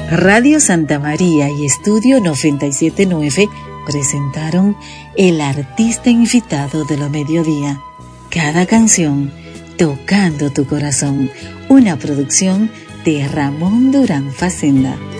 Radio Santa María y Estudio 979 presentaron El artista invitado de los mediodía. Cada canción tocando tu corazón. Una producción de Ramón Durán Facenda.